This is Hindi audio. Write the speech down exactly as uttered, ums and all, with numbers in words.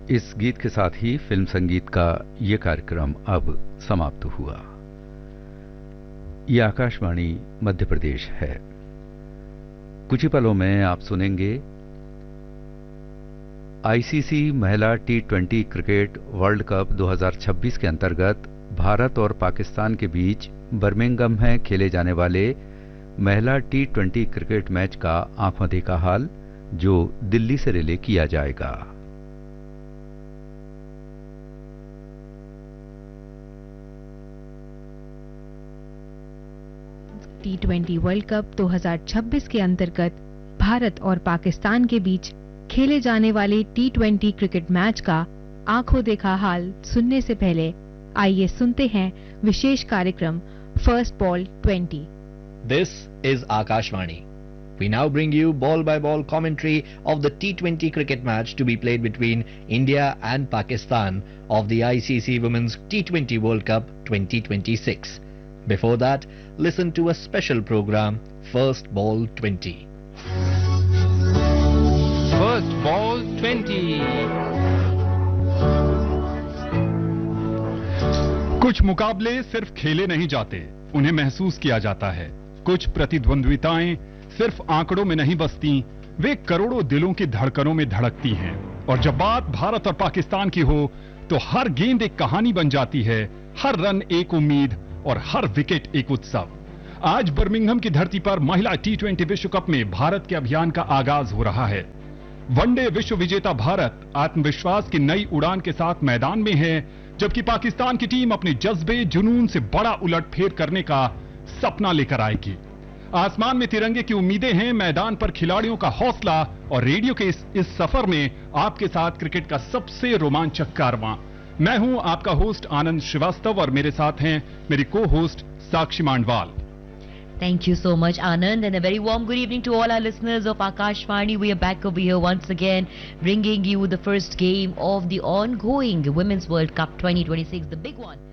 इस गीत के साथ ही फिल्म संगीत का ये कार्यक्रम अब समाप्त हुआ। ये आकाशवाणी मध्य प्रदेश है। कुछ ही पलों में आप सुनेंगे आईसीसी महिला T twenty cricket world cup दो हज़ार छब्बीस के अंतर्गत भारत और पाकिस्तान के बीच बर्मिंघम में खेले जाने वाले महिला टी ट्वेंटी क्रिकेट मैच का आंखों देखा हाल, जो दिल्ली से रिले किया जाएगा। टी ट्वेंटी वर्ल्ड कप दो हज़ार छब्बीस के अंतर्गत भारत और पाकिस्तान के बीच खेले जाने वाले टी ट्वेंटी क्रिकेट मैच का आंखों देखा हाल सुनने से पहले आइए सुनते हैं विशेष कार्यक्रम first ball twenty. This is Akashvani. We now bring you ball-by-ball commentary of the T twenty cricket match to be played between India and Pakistan of the I C C Women's T twenty World Cup twenty twenty-six. Before that, listen to a special program, First Ball twenty. First Ball twenty. कुछ मुकाबले सिर्फ खेले नहीं जाते, उन्हें महसूस किया जाता है। कुछ प्रतिद्वंद्विताएं सिर्फ आंकड़ों में नहीं बसती, वे करोड़ों दिलों की धड़कनों में धड़कती हैं। और जब बात भारत और पाकिस्तान की हो, तो हर गेंद एक कहानी बन जाती है, हर रन एक उम्मीद और हर विकेट एक उत्सव। आज बर्मिंघम की धरती पर महिला टी ट्वेंटी विश्व कप में भारत के अभियान का आगाज हो रहा है। वनडे विश्व विजेता भारत आत्मविश्वास की नई उड़ान के साथ मैदान में है, जबकि पाकिस्तान की टीम अपने जज्बे जुनून से बड़ा उलटफेर करने का सपना लेकर आएगी। आसमान में तिरंगे की उम्मीदें हैं, मैदान पर खिलाड़ियों का हौसला और रेडियो के इस, इस सफर में आपके साथ क्रिकेट का सबसे रोमांचक कारवां। मैं हूं आपका होस्ट आनंद श्रीवास्तव और मेरे साथ हैं मेरी को host Sakshi मांडवाल। Thank you so much, Anand, and a very warm good evening to all our listeners of Akashvani. We are back over here once again, bringing you the first game of the ongoing Women's World Cup twenty twenty-six, the big one.